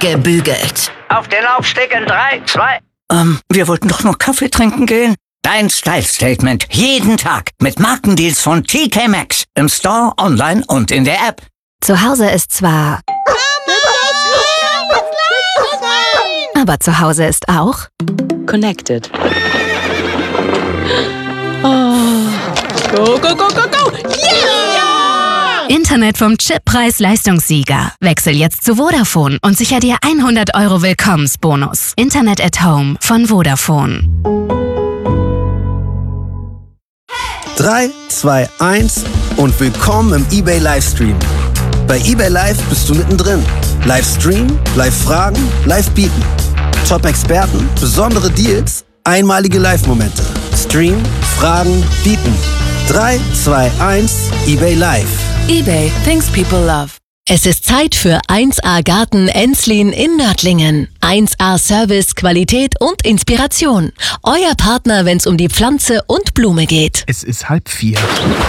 gebügelt. Auf den Laufsteg in 3, 2... Wir wollten doch nur Kaffee trinken gehen. Dein Style-Statement. Jeden Tag. Mit Markendeals von TK Maxx. Im Store, online und in der App. Zu Hause ist zwar... Aber zu Hause ist auch... Connected. Oh. Go, go, go, go, go! Yeah! Internet vom Chip-Preis-Leistungssieger. Wechsel jetzt zu Vodafone und sicher dir 100 € Willkommensbonus. Internet at Home von Vodafone. 3, 2, 1 und willkommen im eBay Livestream. Bei eBay Live bist du mittendrin. Livestream, Live-Fragen, Live-Bieten. Top-Experten, besondere Deals, einmalige Live-Momente. Stream, Fragen, Bieten. 3, 2, 1, eBay Live. eBay, things people love. Es ist Zeit für 1A Garten Enzlin in Nördlingen. 1A Service, Qualität und Inspiration. Euer Partner, wenn es um die Pflanze und Blume geht. Es ist 3:30.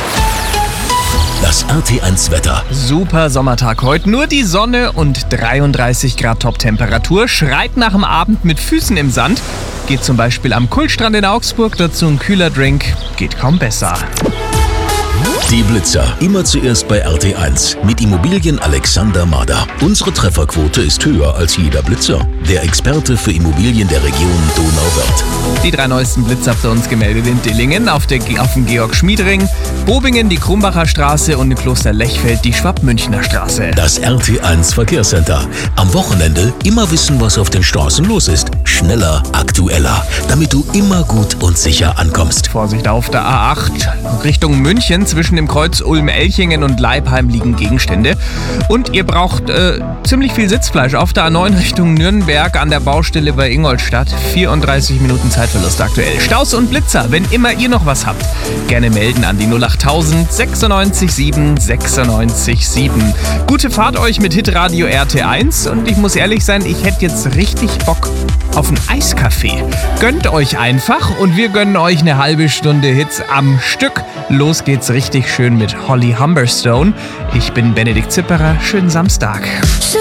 Das RT1 Wetter. Super Sommertag heute. Nur die Sonne und 33 Grad Top-Temperatur. Schreit nach dem Abend mit Füßen im Sand. Geht zum Beispiel am Kultstrand in Augsburg. Dazu ein kühler Drink. Geht kaum besser. Die Blitzer. Immer zuerst bei RT1 mit Immobilien Alexander Mader. Unsere Trefferquote ist höher als jeder Blitzer. Der Experte für Immobilien der Region Donauwörth. Die 3 neuesten Blitzer habt ihr uns gemeldet in Dillingen, auf dem Georg-Schmied-Ring, Bobingen die Krumbacher Straße und in Kloster Lechfeld die Schwab-Münchner Straße. Das RT1 Verkehrscenter. Am Wochenende immer wissen, was auf den Straßen los ist. Schneller, aktueller. Damit du immer gut und sicher ankommst. Vorsicht auf der A8 Richtung München. Zwischen dem Kreuz Ulm-Elchingen und Leibheim liegen Gegenstände. Und ihr braucht ziemlich viel Sitzfleisch auf der A9 Richtung Nürnberg an der Baustelle bei Ingolstadt. 34 Minuten Zeitverlust aktuell. Staus und Blitzer, wenn immer ihr noch was habt, gerne melden an die 08000 96 7 96 7. Gute Fahrt euch mit Hitradio RT1 und ich muss ehrlich sein, ich hätte jetzt richtig Bock auf einen Eiskaffee. Gönnt euch einfach und wir gönnen euch eine halbe Stunde Hits am Stück. Los geht's richtig schön mit Holly Humberstone. Ich bin Benedikt Zipperer. Schönen Samstag.